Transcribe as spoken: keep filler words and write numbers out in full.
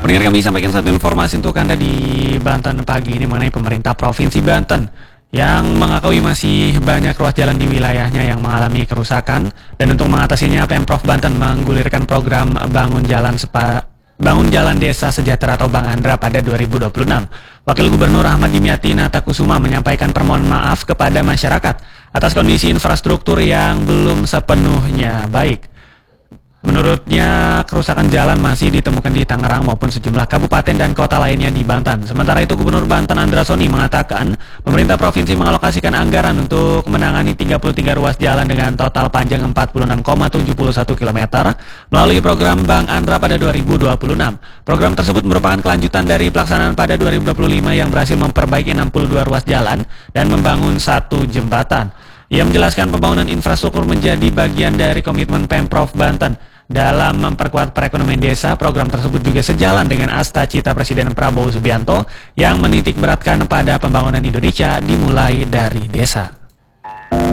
Pendengar, kami sampaikan satu informasi untuk Anda di Banten pagi ini mengenai pemerintah Provinsi Banten yang mengakui masih banyak ruas jalan di wilayahnya yang mengalami kerusakan, dan untuk mengatasinya Pemprov Banten menggulirkan program Bangun Jalan Sepa Bangun Jalan Desa Sejahtera atau Bang Andra pada dua ribu dua puluh enam. Wakil Gubernur Ahmad Dimyati Natakusuma menyampaikan permohonan maaf kepada masyarakat atas kondisi infrastruktur yang belum sepenuhnya baik. Menurutnya, kerusakan jalan masih ditemukan di Tangerang maupun sejumlah kabupaten dan kota lainnya di Banten. Sementara itu, Gubernur Banten Andra Soni mengatakan pemerintah provinsi mengalokasikan anggaran untuk menangani tiga puluh tiga ruas jalan dengan total panjang empat puluh enam koma tujuh satu kilometer melalui program Bang Andra pada dua ribu dua puluh enam. Program tersebut merupakan kelanjutan dari pelaksanaan pada dua ribu dua puluh lima yang berhasil memperbaiki enam puluh dua ruas jalan dan membangun satu jembatan. Ia menjelaskan pembangunan infrastruktur menjadi bagian dari komitmen Pemprov Banten dalam memperkuat perekonomian desa. Program tersebut juga sejalan dengan asta cita Presiden Prabowo Subianto yang menitik beratkan pada pembangunan Indonesia dimulai dari desa.